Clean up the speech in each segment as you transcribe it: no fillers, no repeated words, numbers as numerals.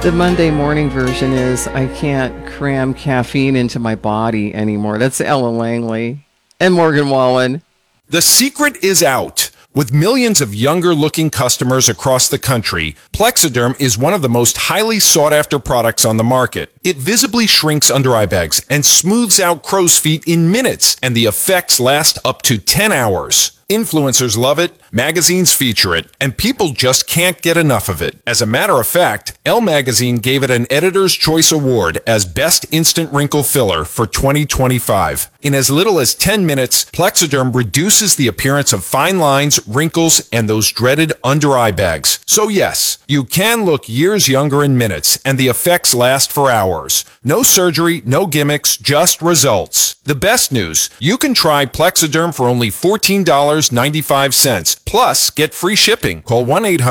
The Monday morning version is I can't cram caffeine into my body anymore. That's Ellen Langley and Morgan Wallen. The secret is out. With millions of younger-looking customers across the country, Plexiderm is one of the most highly sought-after products on the market. It visibly shrinks under-eye bags and smooths out crow's feet in minutes, and the effects last up to 10 hours. Influencers love it, magazines feature it, and people just can't get enough of it. As a matter of fact, Elle Magazine gave it an Editor's Choice Award as Best Instant Wrinkle Filler for 2025. In as little as 10 minutes, Plexiderm reduces the appearance of fine lines, wrinkles, and those dreaded under-eye bags. So yes, you can look years younger in minutes, and the effects last for hours. No surgery, no gimmicks, just results. The best news, you can try Plexiderm for only $14.95. Plus, get free shipping. Call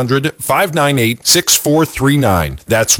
1-800-598-6439. That's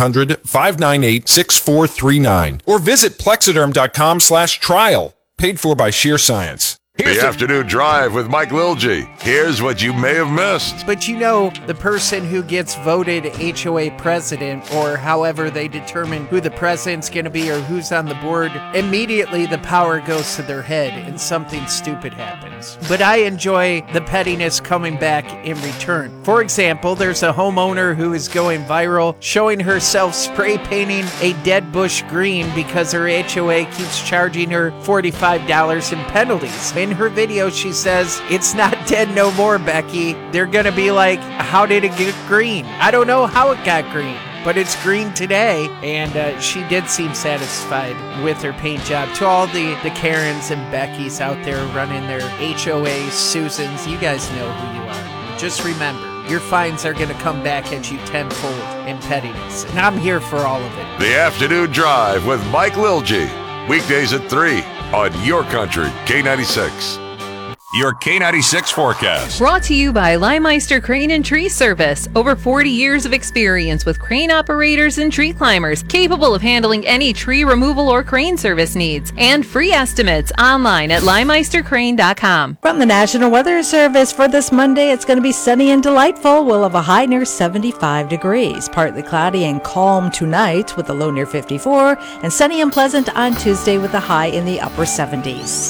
1-800-598-6439. Or visit Plexiderm.com/trial. Paid for by Sheer Science. The Afternoon Drive with Mike Lilji. Here's what you may have missed. But you know, the person who gets voted HOA president, or however they determine who the president's going to be or who's on the board, immediately the power goes to their head and something stupid happens. But I enjoy the pettiness coming back in return. For example, there's a homeowner who is going viral showing herself spray painting a dead bush green because her HOA keeps charging her $45 in penalties. In her video, she says, "It's not dead no more, Becky." They're gonna be like, how did it get green? I don't know how it got green, but it's green today. And she did seem satisfied with her paint job. To all the Karens and Beckys out there running their HOAs, Susans, you guys know who you are. Just remember, your fines are gonna come back at you tenfold in pettiness. And I'm here for all of it. The Afternoon Drive with Mike Lilji. Weekdays at 3 on Your Country, K96. Your K96 forecast. Brought to you by Leimeister Crane and Tree Service. Over 40 years of experience with crane operators and tree climbers, capable of handling any tree removal or crane service needs. And free estimates online at leimeistercrane.com. From the National Weather Service for this Monday, it's going to be sunny and delightful. We'll have a high near 75 degrees. Partly cloudy and calm tonight with a low near 54. And sunny and pleasant on Tuesday with a high in the upper 70s.